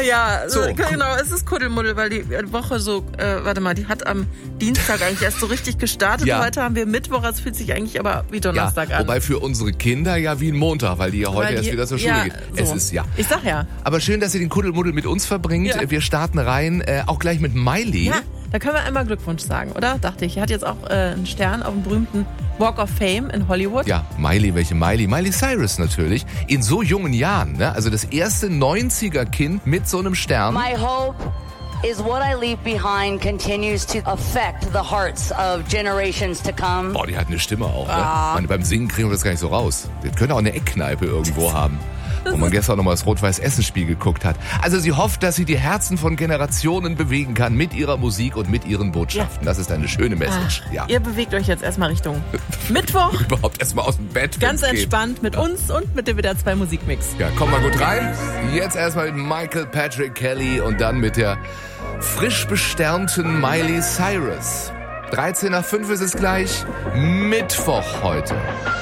Ja, So. genau, es ist Kuddelmuddel, weil die Woche so, die hat am Dienstag eigentlich erst so richtig gestartet. Ja. Heute haben wir Mittwoch, es fühlt sich eigentlich aber wie Donnerstag an. Wobei für unsere Kinder ja wie ein Montag, weil die ja heute erst wieder zur Schule gehen. So. Es ist ja. Ich sag ja. Aber schön, dass ihr den Kuddelmuddel mit uns verbringt. Ja. Wir starten rein, auch gleich mit Miley. Ja, da können wir einmal Glückwunsch sagen, oder? Dachte ich. Er hat jetzt auch einen Stern auf dem berühmten Walk of Fame in Hollywood. Ja, Miley, welche Miley? Miley Cyrus natürlich. In so jungen Jahren, ne? Also das erste 90er-Kind mit so einem Stern. My hope is what I leave behind continues to affect the hearts of generations to come. Boah, die hat eine Stimme auch, ne? Man, beim Singen kriegen wir das gar nicht so raus. Das könnte auch eine Eckkneipe irgendwo haben. Wo man gestern noch mal das Rot-Weiß-Essen-Spiel geguckt hat. Also sie hofft, dass sie die Herzen von Generationen bewegen kann mit ihrer Musik und mit ihren Botschaften. Das ist eine schöne Message. Ja. Ihr bewegt euch jetzt erstmal Richtung Mittwoch. Überhaupt erstmal aus dem Bett. Ganz wenn's geht. entspannt mit uns und mit dem WDR 2 Musikmix. Ja, komm mal gut rein. Jetzt erstmal mit Michael Patrick Kelly und dann mit der frisch besternten Miley Cyrus. 13 nach 5 ist es gleich. Mittwoch heute.